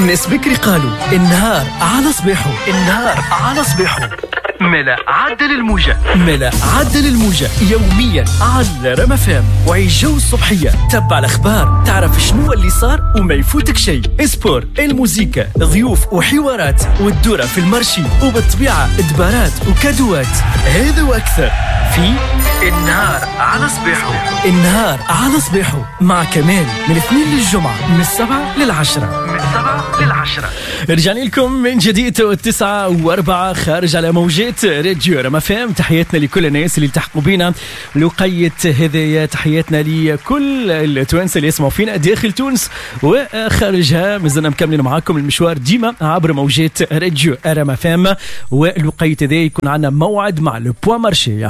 ناس بكري قالوا النهار على صباحه، النهار على صباحه. ملا عدل الموجة يوميا على رما فام. وعيش جو الصبحية، تبع الأخبار، تعرف شنو اللي صار وما يفوتك شيء. اسبور، الموسيقى، ضيوف وحوارات، والدورة في المارشي، وبالطبيعة دبارات وكادوات. هذا وأكثر في النهار على صباحه. النهار على صباحه مع كمال من الاثنين للجمعة من 7 لل10. رجعنا لكم من جديد 9:04 خارج على موجات راديو رما فام. تحياتنا لكل الناس اللي التحقوا بينا لقية هذايا، تحياتنا لكل التوانسة اللي يسمعوا فينا داخل تونس وخارجها. مازلنا مكملين معاكم المشوار ديما عبر موجات راديو رما فام. ولقية هذايا يكون عندنا موعد مع لو بوان مارشي.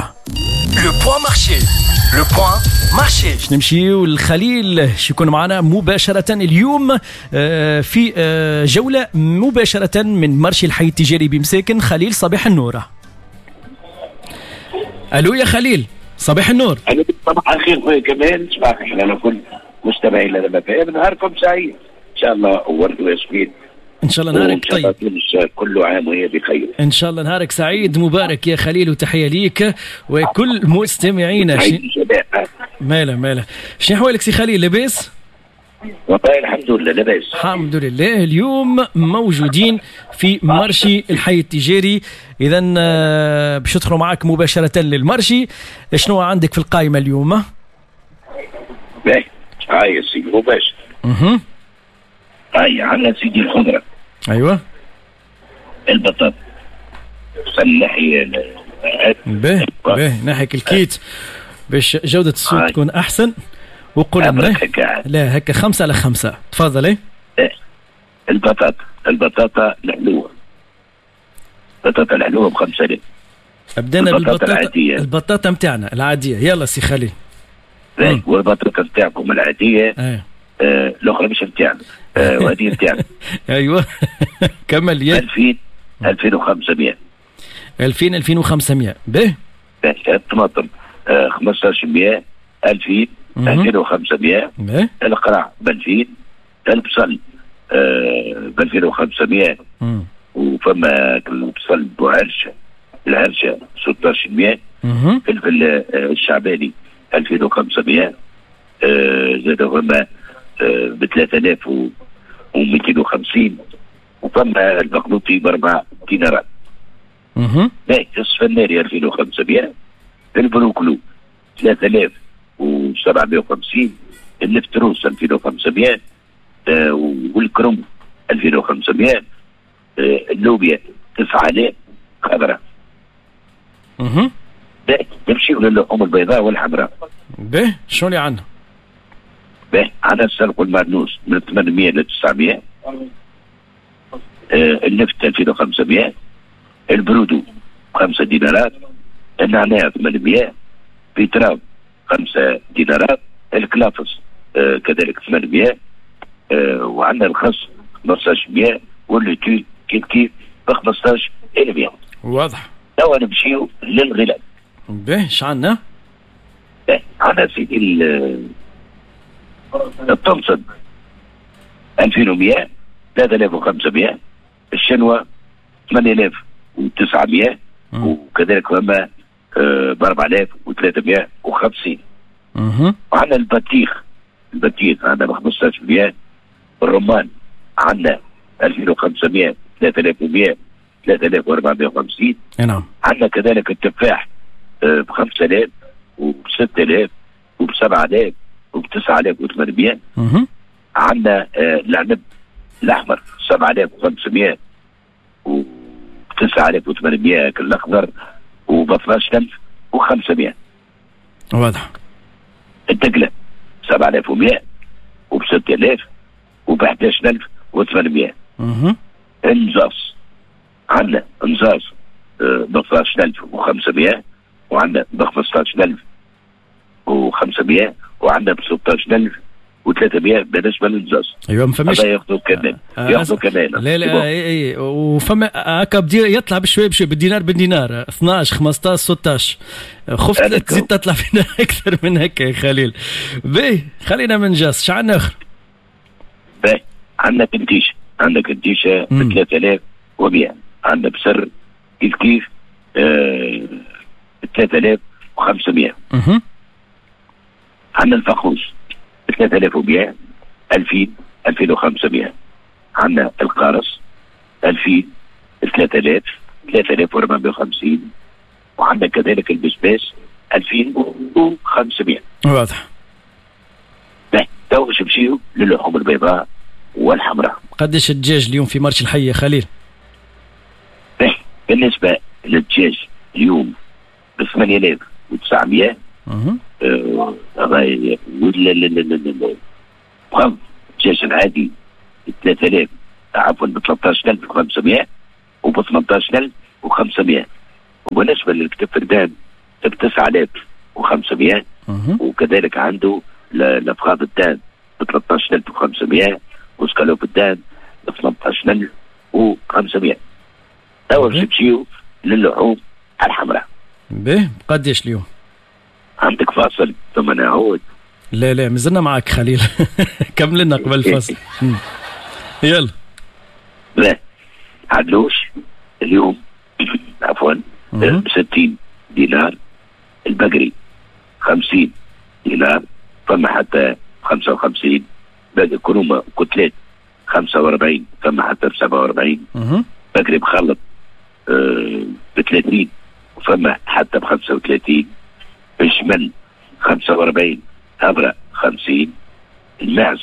لو بوان مارشي نمشيو الخليل يكون معنا مباشرة اليوم في جولة مباشرة من مرشي الحي التجاري بمساكن. خليل صباح النور. ألو يا خليل، صباح النور. صباح الخير خويا كمال، صباح الخير على كل مستمعي لنا فهم. نهاركم سعيد ان شاء الله، ورد وياسمين ان شاء الله. نهارك طيب، كل عام وهي بخير ان شاء الله. نهارك سعيد مبارك يا خليل، وتحية ليك وكل مستمعينا. مالا شنو احوالك سي خليل؟ لاباس؟ والله الحمد لله لاباس الحمد لله. اليوم موجودين في مرشي الحي التجاري، اذا باش ندخلوا معك مباشرة للمرشي. شنو عندك في القائمة اليوم؟ باهي هاي سيدي مباشر. هاي عندنا سيدي الخضرة. ايوه البطاطا، الناحية باهي ناحيك الكيت باش جودة الصوت تكون احسن. وقول لنا لا هكا 5/5. تفضل. البطاطا الحلوة، البطاطا الحلوة ب5,000. بدينا بالبطاطا البطاطا متاعنا العادية. يلا سي خليل. والبطاطا متاعكم العادية الأخرى مش متاعنا، وهذه متاعنا. أيوة كمل. 2500 2500 به. الطماطم 1500 2000 2500. القرع ب2000. البصل ب2500. وفما البصل بوهرشة، الهرشة 1600. فلفل الشعباني 2500. زاد فما ب3250. وفما البقلوطي ب4 دينارات. الصفناري 2500. البروكلو 3750. النفتروس 2500. والكرنب 2500. اللوبيا 9000 خضراء. نمشيو للحوم البيضاء والحمراء. به شو اللي عندنا؟ به عندنا السلق والمرنوس من 800 ل 900. النفط 2500. البرودو 5 دينارات. النعناع 800. بيتراب 5 دينارات. الكلافس كذلك 800. وعندنا الخس 1500. واللوتي كيف ب 15,000. واضح. توا نمشيو للغلال. به شعنا؟ عندنا سيدي الطمسم 2100 3500. الشنوة 8900. وكذلك فما ب 4350. وعندنا البطيخ عندنا ب 1500. الرمان عندنا 2500 3100 3450. نعم. عندنا كذلك التفاح ب 5000 وب 6000 وب 7000 وب 9800. عندنا العنب الأحمر 7500 وب 9800 الأخضر وب 12500. واضح. الدقلة 7100 وب 6000 وب 11800. النزاص عندنا نزاص ب 12500. وعندنا ب 15500. وعندنا ب 16300 بالنسبه للنزاص. ايوه ما فماش. ياخذوا كمان لا اي وفما هكا بدي يطلع بشوي بالدينار 12 15 16. خفت تزيد تطلع فينا اكثر من هكا يا خليل. باهي خلينا من جاس. شو عندنا اخر؟ باهي عندنا بنتيش عندك الديشة ب 3100. عندنا بسر كيف 3500. عندنا الفخوص 3100 2000 2500. عندنا القارص 2000 3000 3450. وعندنا كذلك البسباس 2500. واضح. تو نمشيو للحوم البيضاء والحمراء. قديش الدجاج اليوم في مرش الحي يا خليل؟ بالنسبة للدجاج اليوم ب 8900. الدجاج العادي 3000 عفوا ب 13500 وب 18500. وبالنسبة للكتف الدان ب 9500. وكذلك عنده لفخاذ الدان ب 13500 وسكالوب الدان ب 18500. تو نمشيو للحوم الحمراء. به قديش اليوم؟ عندك فاصل ثم نعود. لا مازلنا معك خليل. كمل لنا قبل الفاصل. يلا. لا عدلوش اليوم عفوا ب 60 دينار. البقري 50 دينار. فما حتى 55. باقي كرومة كتلات 45. فما حتى ب 47. بقري مخلط ب 30 وفما حتى ب 35. الشمل 45. هبرة 50. الماعز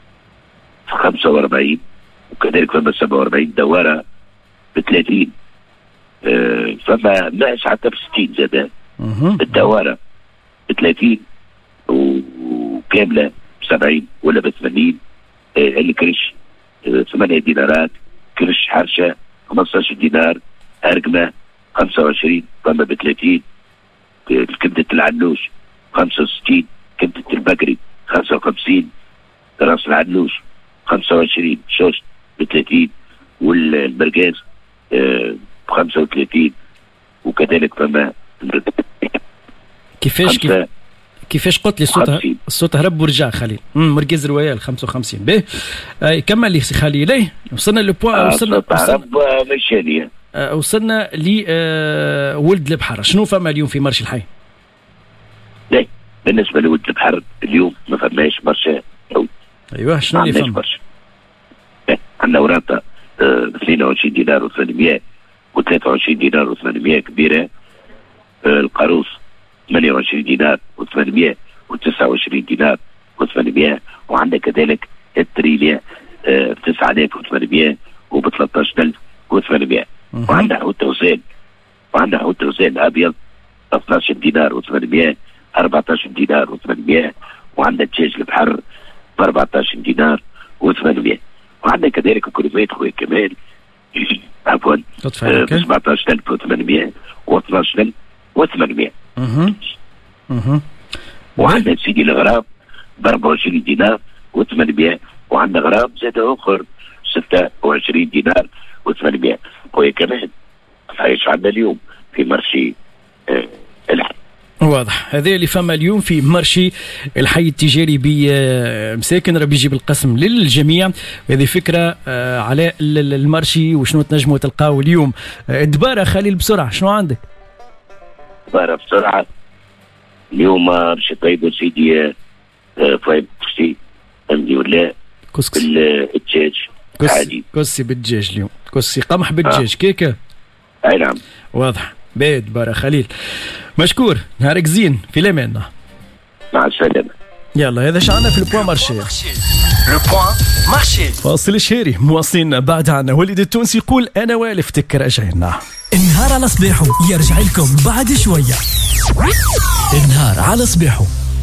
45 وكذلك فما 47. دوارة ب 30. فما ماعز حتى ب 60 زاد. الدوارة ب 30 وكاملة ب 70 ولا ب 80. الكرش 8 دينارات. كرش حرشة 15 دينار. أرقمة 25. فما ب 30. كبدة العنوش 65. كبدة البقري 55. راس العنوش 25. شوش ب 30 والمرقاز ب 35. وكذلك فما كيفاش قلت لي الصوت هرب ورجع خليل. مركز رويال 55. به كمل لي خليل. وصلنا للبوان. وصلنا لولد البحر. شنو فما اليوم في مرش الحي؟ لا بالنسبه لولد البحر اليوم ما فماش برشا. ايوه شنو اللي فما؟ عندنا ورانطه 22 دينار و800 و23 دينار و800 كبيره. القاروص 28 دينار و800 و29 دينار و800. وعندنا كذلك التريليا 9800 وب 13800. وعندنا حوت توزان ابيض 12 دينار و800 14 دينار و800. وعندنا دجاج البحر ب 14 دينار و800. وعندنا كذلك كرومات خويا كمال عفوا ب 17800 و 12800. وعندنا سيدي الغراب ب 24 دينار و800. وعندنا غراب زاد اخر 26 دينار و800. خويا كمال عايش عندنا اليوم في مرشي الحي. واضح. هذا اللي فما اليوم في مرشي الحي التجاري بمساكن. ربي يجيب القسم للجميع. هذه فكرة على المرشي وشنو تنجموا تلقاو اليوم. دبارة خليل بسرعة شنو عندك؟ دبارة بسرعة اليوم باش طيبوا سيدي فايب كسي عندي ولا الدجاج عادي. كسي بالدجاج اليوم. كسي قمح بالدجاج كيكة. اي نعم. واضح. بيت دبارة خليل مشكور. نهارك زين في الامان. مع السلامة. يلا هذا شعنا في البوان مارشي. لو بوان مارشي. فاصل الشهري مواصلين بعد عنا. وليد التونسي يقول انا والف تكر اجعلنا. النهار على صباحه يرجع لكم بعد شوية. النهار على صباحه.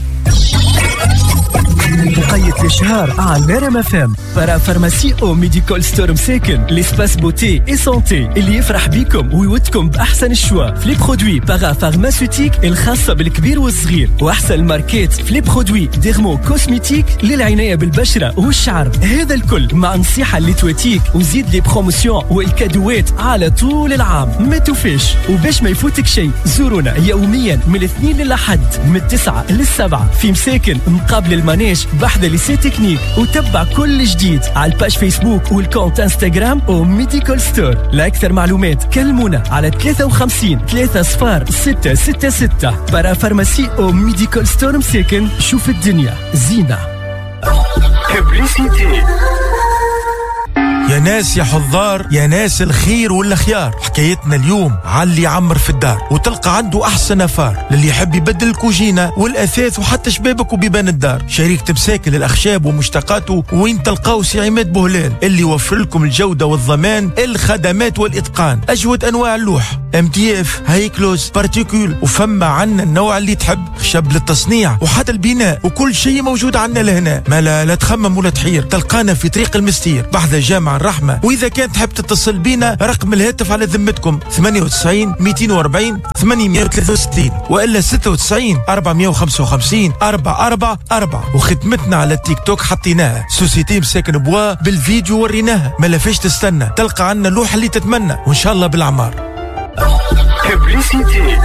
مقيد الشهر على ريم اف ام. برا فارماسي او ميديكال ستور مساكن. ليسباس بوتي اي سونتي اللي يفرح بيكم ويودكم باحسن الشوا في لي برودوي بارا فارماسيوتيك الخاصه بالكبير والصغير. واحسن الماركات في لي برودوي ديرمو كوسميتيك للعنايه بالبشره والشعر. هذا الكل مع نصيحه اللي تواتيك وزيد لي بروموسيون والكادوات على طول العام. ما توفيش. وباش ما يفوتك شيء زورونا يوميا من الاثنين للأحد من 9 للسبعة في مساكن مقابل المانيش بحذا ليسي تكنيك. وتبع كل جديد على الباج فيسبوك والكونت انستغرام او ميديكال ستور. لأكثر معلومات كلمونا على 53 30666. برا فارماسي او ميديكال ستور مساكن. شوف الدنيا زينة. ببليسيتي. يا ناس يا حضار، يا ناس الخير والخيار، حكايتنا اليوم على اللي يعمر في الدار وتلقى عنده احسن افار، للي يحب يبدل الكوجينه والاثاث وحتى شبابك وبيبان الدار. شركه مساكن الاخشاب ومشتقاته، وين تلقاو سي عماد بوهلال اللي يوفر لكم الجوده والضمان، الخدمات والاتقان، اجود انواع اللوح، MDF، هايكلوز، بارتيكول، وفما عنا النوع اللي تحب، خشب للتصنيع وحتى البناء، وكل شيء موجود عنا لهنا. ما لا تخمم ولا تحير، تلقانا في طريق المستير بحذا جامع الرحمة. وإذا كان تحب تتصل بينا رقم الهاتف على ذمتكم 98 240 863 وإلا 96 455 444. وختمتنا على التيك توك حطيناها سوسيتي مساكن بوا بالفيديو وريناها. ما لافاش تستنى، تلقى عنا اللوحة اللي تتمنى وإن شاء الله بالعمار. ببليسيتي.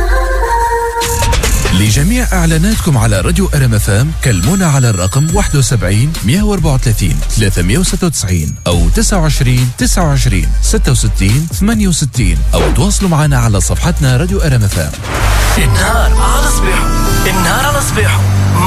لجميع إعلاناتكم على راديو RMFM كلمونا على الرقم 71 134 396 أو 29 29 66 68 أو تواصلوا معنا على صفحتنا راديو RMFM. النهار على صباحه، النهار على صباحه.